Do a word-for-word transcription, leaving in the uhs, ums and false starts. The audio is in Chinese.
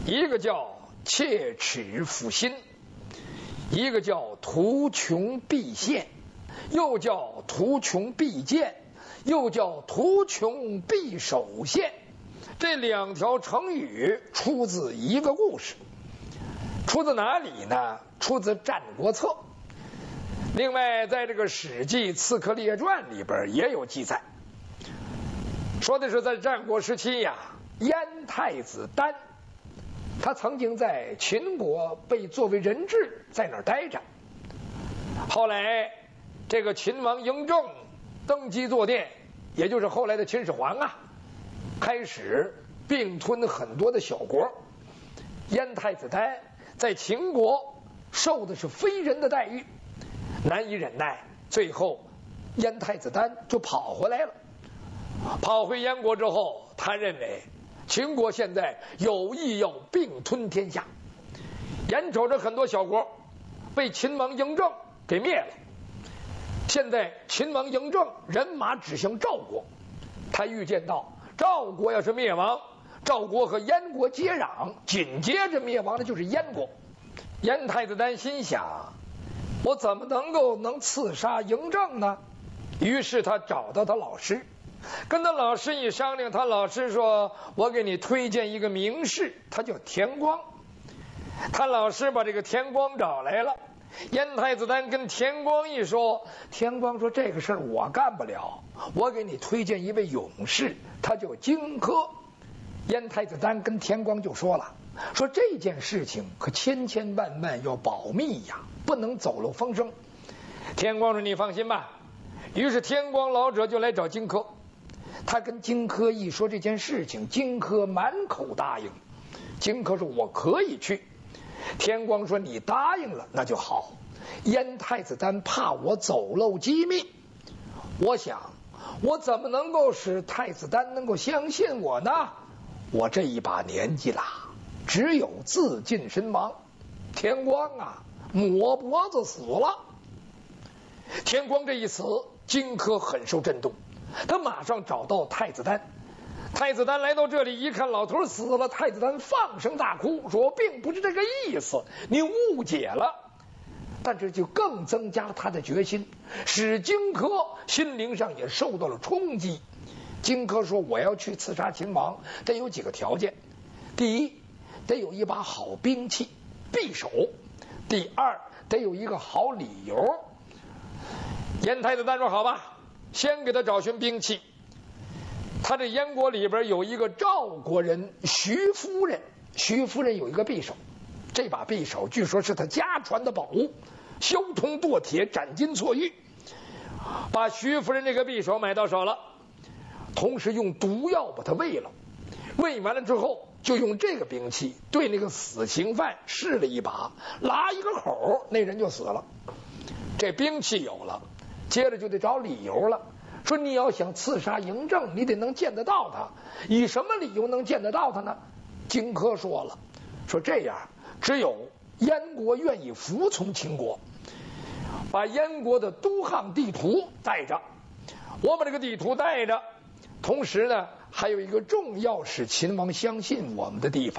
一个叫切齿抚心，一个叫图穷匕现，又叫图穷匕见，又叫图穷匕首现。这两条成语出自一个故事，出自哪里呢？出自《战国策》。另外，在这个《史记·刺客列传》里边也有记载，说的是在战国时期呀，燕太子丹，他曾经在秦国被作为人质在那儿待着。后来，这个秦王嬴政登基坐殿，也就是后来的秦始皇啊，开始并吞很多的小国。燕太子丹在秦国受的是非人的待遇，难以忍耐，最后燕太子丹就跑回来了。跑回燕国之后，他认为秦国现在有意要并吞天下，眼瞅着很多小国被秦王嬴政给灭了。现在秦王嬴政人马指向赵国，他预见到赵国要是灭亡，赵国和燕国接壤，紧接着灭亡的就是燕国。燕太子丹心想，我怎么能够能刺杀嬴政呢？于是他找到他老师，跟他老师一商量，他老师说，我给你推荐一个名士，他叫田光。他老师把这个田光找来了，燕太子丹跟田光一说，田光说，这个事儿我干不了，我给你推荐一位勇士，他叫荆轲。燕太子丹跟田光就说了，说这件事情可千千万万要保密呀，不能走漏风声。田光说，你放心吧。于是田光老者就来找荆轲，他跟荆轲一说这件事情，荆轲满口答应。荆轲说，我可以去。田光说，你答应了那就好，燕太子丹怕我走漏机密，我想我怎么能够使太子丹能够相信我呢？我这一把年纪了，只有自尽身亡。田光啊，抹脖子死了。田光这一死，荆轲很受震动，他马上找到太子丹。太子丹来到这里一看，老头死了，太子丹放声大哭，说，我并不是这个意思，你误解了。但这就更增加了他的决心，使荆轲心灵上也受到了冲击。荆轲说，我要去刺杀秦王，得有几个条件。第一，得有一把好兵器，匕首；第二，得有一个好理由。燕太子丹说，好吧，先给他找寻兵器。他这燕国里边有一个赵国人徐夫人，徐夫人有一个匕首，这把匕首据说是他家传的宝物，削铜剁铁，斩金错玉。把徐夫人这个匕首买到手了，同时用毒药把它喂了，喂完了之后，就用这个兵器对那个死刑犯试了一把，拉一个口，那人就死了。这兵器有了，接着就得找理由了。说你要想刺杀嬴政，你得能见得到他，以什么理由能见得到他呢？荆轲说了，说这样，只有燕国愿意服从秦国，把燕国的都항地图带着，我把这个地图带着，同时呢，还有一个重要使秦王相信我们的地方。